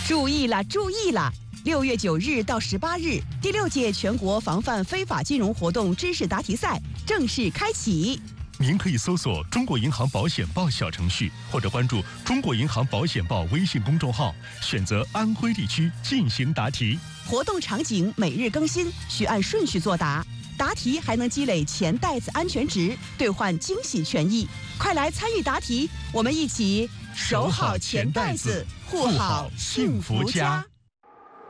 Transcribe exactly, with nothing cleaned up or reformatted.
注意了，注意了！六月九日到十八日，第六届全国防范非法金融活动知识答题赛正式开启。 您可以搜索中国银行保险报小程序，或者关注中国银行保险报微信公众号，选择安徽地区进行答题。 活动场景每日更新，需按顺序作答。答题还能积累钱袋子安全值，兑换惊喜权益。快来参与答题，我们一起守好钱袋子，护好幸福家。